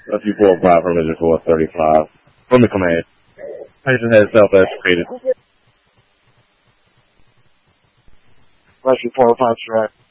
Rescue 405 from Engine 435. From the command. Patient has self-extricated. Rescue 405 direct.